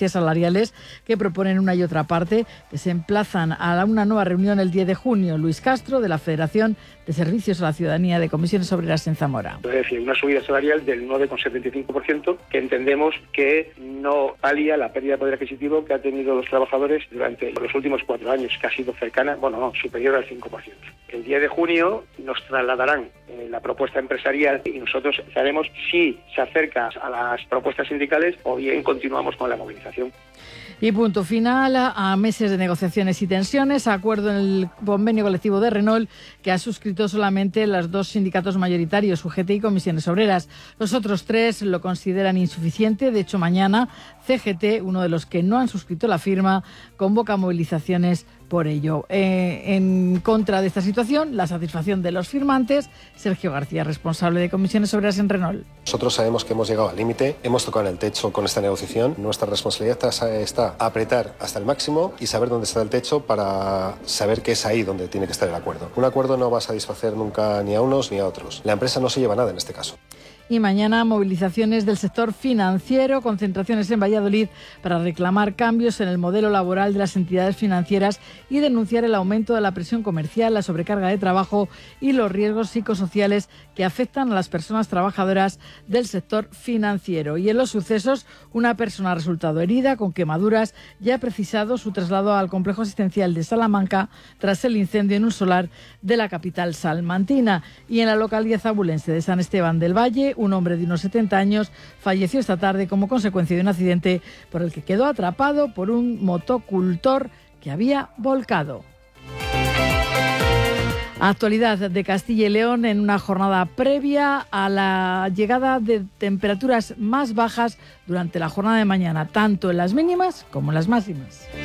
diferencias salariales que proponen una y otra parte, que se emplazan a una nueva reunión el 10 de junio. Luis Castro, de la Federación de Servicios a la Ciudadanía de Comisiones Obreras en Zamora. Es decir, una subida salarial del 9,75% que entendemos que no palia la pérdida de poder adquisitivo que han tenido los trabajadores durante los últimos 4 años, que ha sido cercana, superior al 5%. El 10 de junio nos trasladarán la propuesta empresarial y nosotros sabemos si se acerca a las propuestas sindicales o bien continuamos con la movilización. Y punto final a meses de negociaciones y tensiones, acuerdo en el convenio colectivo de Renault que ha suscrito solamente los 2 sindicatos mayoritarios, UGT y Comisiones Obreras. Los otros 3 lo consideran insuficiente. De hecho, mañana CGT, uno de los que no han suscrito la firma, convoca movilizaciones por ello. En contra de esta situación, la satisfacción de los firmantes. Sergio García, responsable de Comisiones Obreras en Renault. Nosotros sabemos que hemos llegado al límite, hemos tocado en el techo con esta negociación. Nuestra responsabilidad está apretar hasta el máximo y saber dónde está el techo para saber que es ahí donde tiene que estar el acuerdo. Un acuerdo no va a satisfacer nunca ni a unos ni a otros. La empresa no se lleva nada en este caso. Y mañana movilizaciones del sector financiero, concentraciones en Valladolid para reclamar cambios en el modelo laboral de las entidades financieras y denunciar el aumento de la presión comercial, la sobrecarga de trabajo y los riesgos psicosociales que afectan a las personas trabajadoras del sector financiero. Y en los sucesos, una persona ha resultado herida con quemaduras y ha precisado su traslado al complejo asistencial de Salamanca tras el incendio en un solar de la capital salmantina. Y en la localidad abulense de San Esteban del Valle, un hombre de unos 70 años falleció esta tarde como consecuencia de un accidente por el que quedó atrapado por un motocultor que había volcado. Actualidad de Castilla y León en una jornada previa a la llegada de temperaturas más bajas durante la jornada de mañana, tanto en las mínimas como en las máximas.